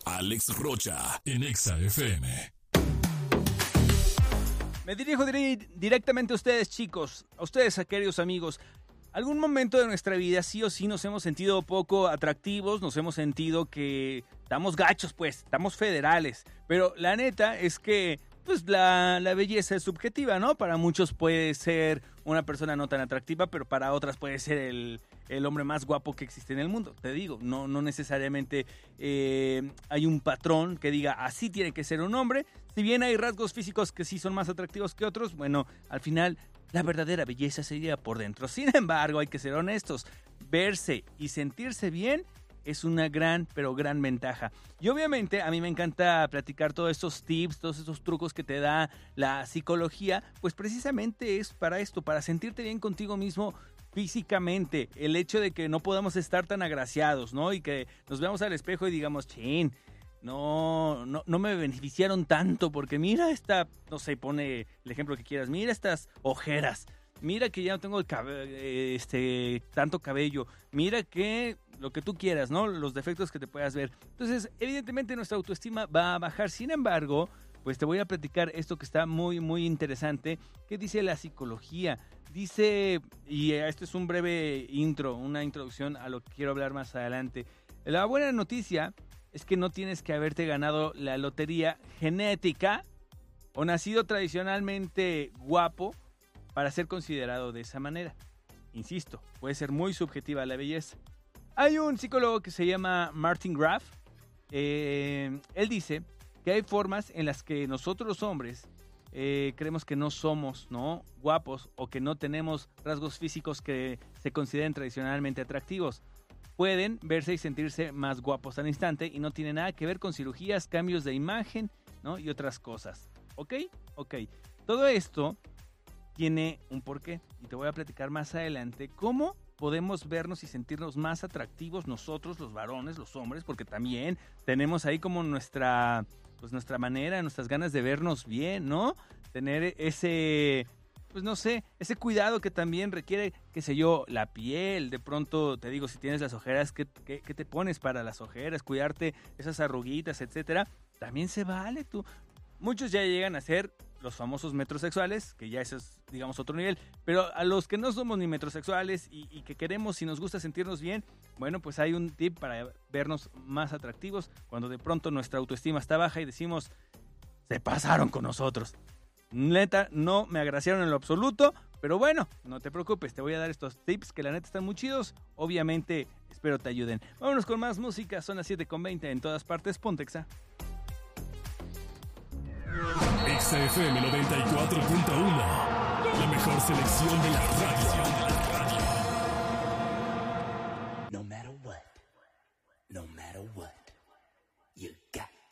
Alex Rocha en Exa FM. Me dirijo directamente a ustedes, chicos, a ustedes, queridos amigos. Algún momento de nuestra vida sí o sí nos hemos sentido poco atractivos, nos hemos sentido que estamos gachos, pues, estamos federales. Pero la neta es que pues la belleza es subjetiva, ¿no? Para muchos puede ser una persona no tan atractiva, pero para otras puede ser el hombre más guapo que existe en el mundo. Te digo, no necesariamente hay un patrón que diga así tiene que ser un hombre. Si bien hay rasgos físicos que sí son más atractivos que otros, bueno, al final la verdadera belleza sería por dentro. Sin embargo, hay que ser honestos. Verse y sentirse bien es una gran, pero gran ventaja. Y obviamente a mí me encanta platicar todos estos tips, todos estos trucos que te da la psicología, pues precisamente es para esto, para sentirte bien contigo mismo físicamente. El hecho de que no podamos estar tan agraciados, ¿no? Y que nos veamos al espejo y digamos, chin, no me beneficiaron tanto porque mira esta, no sé, pone el ejemplo que quieras, mira estas ojeras. Mira que ya no tengo tanto cabello. Mira que lo que tú quieras, ¿no? Los defectos que te puedas ver. Entonces, evidentemente nuestra autoestima va a bajar. Sin embargo, pues te voy a platicar esto que está muy, muy interesante. ¿Qué dice la psicología? Dice, y esto es un breve intro, una introducción a lo que quiero hablar más adelante. La buena noticia es que no tienes que haberte ganado la lotería genética o nacido tradicionalmente guapo para ser considerado de esa manera. Insisto, puede ser muy subjetiva la belleza. Hay un psicólogo que se llama Martin Graf. Él dice que hay formas en las que nosotros los hombres creemos que no somos, ¿no?, guapos o que no tenemos rasgos físicos que se consideren tradicionalmente atractivos. Pueden verse y sentirse más guapos al instante y no tiene nada que ver con cirugías, cambios de imagen, ¿no?, y otras cosas. ¿Ok? Todo esto tiene un porqué y te voy a platicar más adelante cómo podemos vernos y sentirnos más atractivos nosotros, los varones, los hombres, porque también tenemos ahí como nuestra manera, nuestras ganas de vernos bien, ¿no? Tener ese, pues no sé, ese cuidado que también requiere, qué sé yo, la piel. De pronto, te digo, si tienes las ojeras, ¿qué te pones para las ojeras? Cuidarte esas arruguitas, etcétera. También se vale, tú. Muchos ya llegan a ser los famosos metrosexuales, que ya eso es, digamos, otro nivel. Pero a los que no somos ni metrosexuales y que queremos y nos gusta sentirnos bien, bueno, pues hay un tip para vernos más atractivos cuando de pronto nuestra autoestima está baja y decimos, se pasaron con nosotros. Neta, no me agraciaron en lo absoluto, pero bueno, no te preocupes, te voy a dar estos tips que la neta están muy chidos. Obviamente, espero te ayuden. Vámonos con más música, son las 7:20 en todas partes, ponte Exa. Exa FM 94.1, la mejor selección de la radio. No matter what, no matter what.